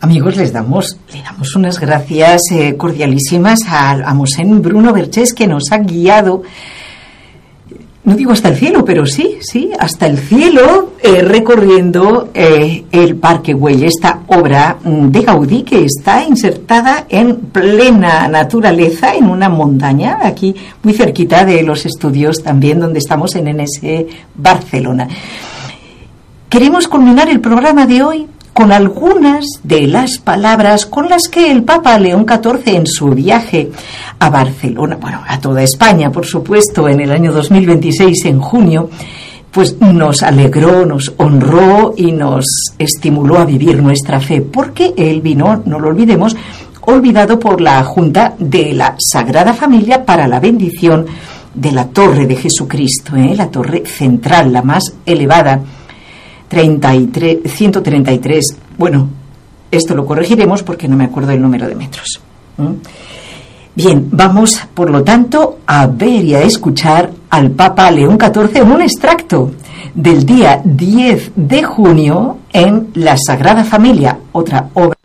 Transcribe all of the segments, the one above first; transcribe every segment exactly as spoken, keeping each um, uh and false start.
Amigos, les damos, le damos unas gracias eh, cordialísimas a, a Mosén Bruno Berchés, que nos ha guiado, no digo hasta el cielo, pero sí, sí, hasta el cielo, eh, recorriendo eh, el Parque Güell, esta obra de Gaudí que está insertada en plena naturaleza, en una montaña, aquí muy cerquita de los estudios también donde estamos en N S Barcelona. Queremos culminar el programa de hoy con algunas de las palabras con las que el Papa León catorce, en su viaje a Barcelona, bueno, a toda España, por supuesto, en el año dos mil veintiséis, en junio, pues nos alegró, nos honró y nos estimuló a vivir nuestra fe, porque él vino, no lo olvidemos, olvidado por la Junta de la Sagrada Familia para la bendición de la Torre de Jesucristo, ¿eh? La torre central, la más elevada, treinta y tres, ciento treinta y tres, bueno, esto lo corregiremos porque no me acuerdo el número de metros. ¿Mm? Bien, vamos, por lo tanto, a ver y a escuchar al Papa León catorce en un extracto del día diez de junio en La Sagrada Familia, otra obra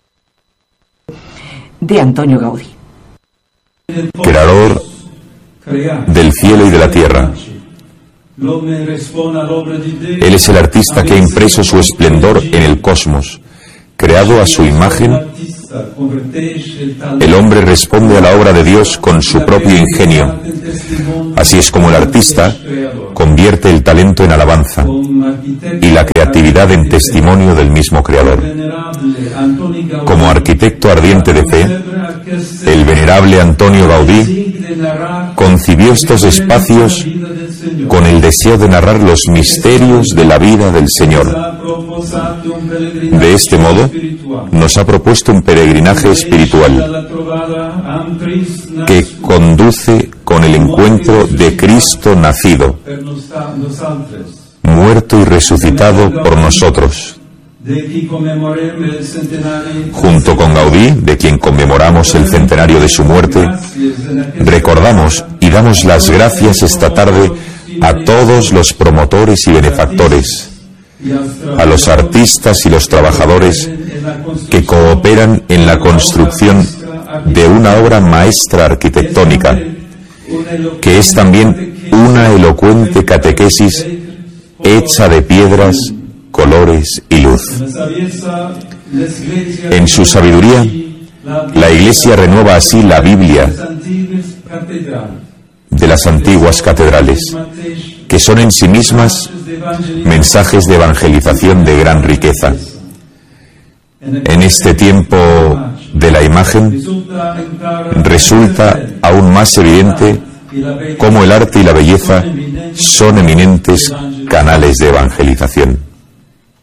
de Antonio Gaudí. Creador del cielo y de la tierra. Él es el artista que ha impreso su esplendor en el cosmos, creado a su imagen. El hombre responde a la obra de Dios con su propio ingenio. Así es como el artista convierte el talento en alabanza y la creatividad en testimonio del mismo Creador. Como arquitecto ardiente de fe, el venerable Antonio Gaudí concibió estos espacios con el deseo de narrar los misterios de la vida del Señor. De este modo, nos ha propuesto un peregrinaje espiritual que conduce con el encuentro de Cristo nacido, muerto y resucitado por nosotros. Junto con Gaudí, de quien conmemoramos el centenario de su muerte, recordamos y damos las gracias esta tarde a todos los promotores y benefactores, a los artistas y los trabajadores que cooperan en la construcción de una obra maestra arquitectónica, que es también una elocuente catequesis hecha de piedras, colores y luz. En su sabiduría, la Iglesia renueva así la Biblia de las antiguas catedrales, que son en sí mismas mensajes de evangelización de gran riqueza. En este tiempo de la imagen, resulta aún más evidente cómo el arte y la belleza son eminentes canales de evangelización.